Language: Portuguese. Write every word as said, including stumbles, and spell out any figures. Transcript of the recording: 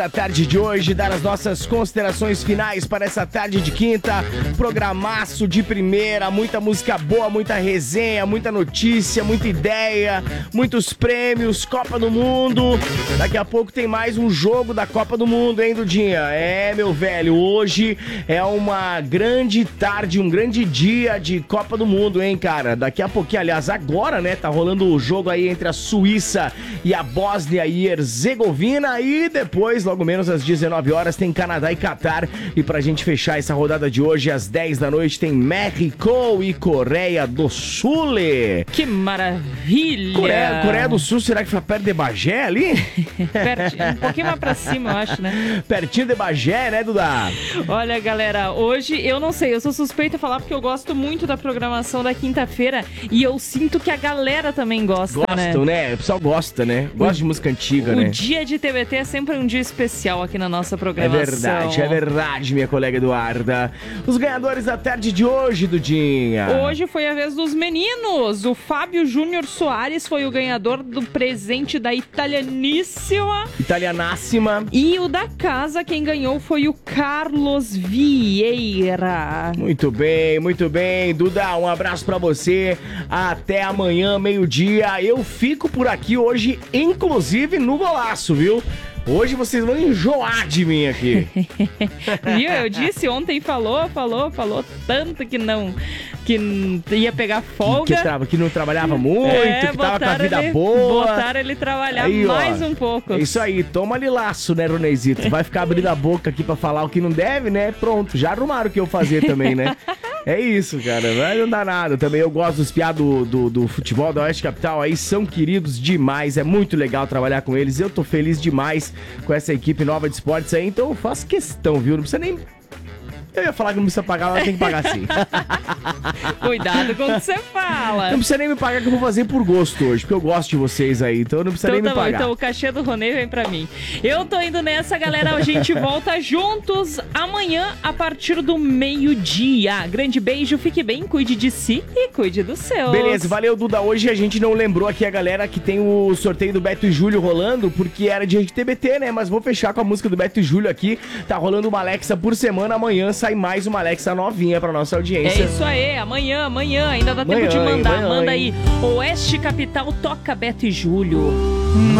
A tarde de hoje, dar as nossas considerações finais para essa tarde de quinta, programaço de primeira, muita música boa, muita resenha, muita notícia, muita ideia, muitos prêmios, Copa do Mundo. Daqui a pouco tem mais um jogo da Copa do Mundo, hein, Dudinha? É, meu velho, hoje é uma grande tarde, um grande dia de Copa do Mundo, hein, cara? Daqui a pouquinho, aliás, agora, né, tá rolando o jogo aí entre a Suíça e a Bósnia e Herzegovina e depois, logo menos às dezenove horas, tem Canadá e Catar. E pra gente fechar essa rodada de hoje, às dez da noite, tem México e Coreia do Sul. Que maravilha! Coreia, Coreia do Sul, será que foi perto de Bagé ali? Pertinho, um pouquinho mais pra cima, eu acho, né? Pertinho de Bagé, né, Duda? Olha, galera, hoje eu não sei, eu sou suspeita a falar porque eu gosto muito da programação da quinta-feira e eu sinto que a galera também gosta, Gostam, né? Gostam, né? O pessoal gosta, né? Gosta de música antiga, o né? O dia de T B T é sempre um dia especial aqui na nossa É programação. verdade, é verdade, minha colega Eduarda. Os ganhadores da tarde de hoje, Dudinha. Hoje foi a vez dos meninos. O Fábio Júnior Soares foi o ganhador do presente da Italianíssima. Italianássima. E o da casa, quem ganhou foi o Carlos Vieira. Muito bem, muito bem. Duda, um abraço pra você. Até amanhã, meio-dia. Eu fico por aqui hoje, inclusive no golaço, viu? Hoje vocês vão enjoar de mim aqui. Viu? Eu disse ontem, falou, falou, falou tanto que não... que ia pegar folga. Que, que, tra- que não trabalhava muito, é, que tava com a vida ele, boa. Botaram ele trabalhar aí, mais ó, um pouco. É isso aí, toma ali laço, né, Ronezito? Vai ficar abrindo a boca aqui pra falar o que não deve, né? Pronto, já arrumaram o que eu fazer também, né? É isso, cara, vai não dá nada. Também eu gosto dos piá do, do, do futebol da Oeste Capital, aí são queridos demais, é muito legal trabalhar com eles. Eu tô feliz demais com essa equipe nova de esportes aí, então eu faço questão, viu? Não precisa nem... Eu ia falar que não precisa pagar, mas tem que pagar sim. Cuidado com o que você fala. Não precisa nem me pagar, que eu vou fazer por gosto hoje, porque eu gosto de vocês aí, então não precisa então, nem me tá bom, pagar. então o cachê do Ronê vem pra mim. Eu tô indo nessa, galera. A gente volta juntos amanhã a partir do meio-dia. Grande beijo, fique bem, cuide de si e cuide dos seus. Beleza, valeu, Duda. Hoje a gente não lembrou aqui a galera que tem o sorteio do Beto e Júlio rolando, porque era dia de T B T, né? Mas vou fechar com a música do Beto e Júlio aqui. Tá rolando uma Alexa por semana, amanhã sai mais uma Alexa novinha pra nossa audiência. É isso aí, amanhã, amanhã, ainda dá amanhã, tempo de mandar. amanhã, Manda hein? aí, Oeste Capital toca Beto e Júlio.